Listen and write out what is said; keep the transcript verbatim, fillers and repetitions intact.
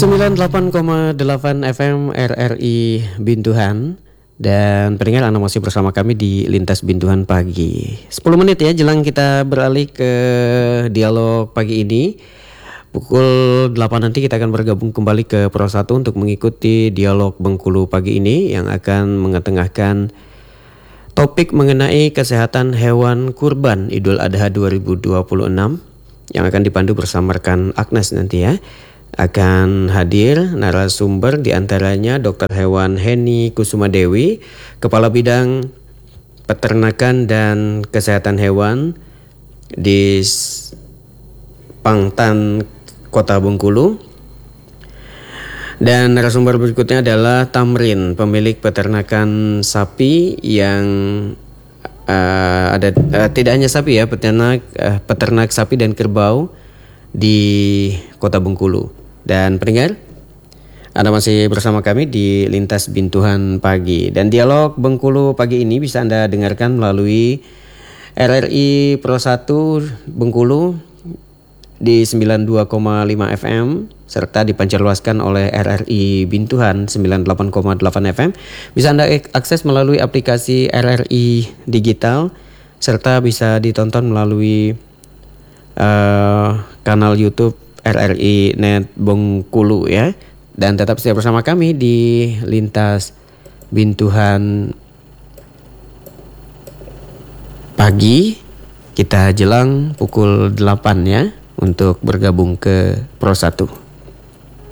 sembilan puluh delapan koma delapan F M R R I Bintuhan. Dan pendengar, Anda masih bersama kami di Lintas Bintuhan Pagi. Sepuluh menit ya jelang kita beralih ke dialog pagi ini. Pukul delapan nanti kita akan bergabung kembali ke Pro satu untuk mengikuti dialog Bengkulu pagi ini yang akan mengetengahkan topik mengenai kesehatan hewan kurban Idul Adha dua ribu dua puluh enam yang akan dipandu bersama rekan Agnes nanti ya. Akan hadir narasumber diantaranya Dokter Hewan Heni Kusumadewi, Kepala Bidang Peternakan dan Kesehatan Hewan di Pangtan Kota Bengkulu. Dan narasumber berikutnya adalah Tamrin, pemilik peternakan sapi yang uh, ada uh, tidak hanya sapi ya, peternak uh, peternak sapi dan kerbau di Kota Bengkulu. Dan pendengar, Anda masih bersama kami di Lintas Bintuhan Pagi. Dan dialog Bengkulu pagi ini bisa Anda dengarkan melalui R R I Pro satu Bengkulu di sembilan puluh dua koma lima F M serta dipancarluaskan oleh R R I Bintuhan sembilan puluh delapan koma delapan F M. Bisa Anda akses melalui aplikasi R R I Digital serta bisa ditonton melalui uh, kanal YouTube R R I Net Bengkulu ya. Dan tetap setia bersama kami di Lintas Bintuhan Pagi. Kita jelang pukul delapan ya untuk bergabung ke Pro satu.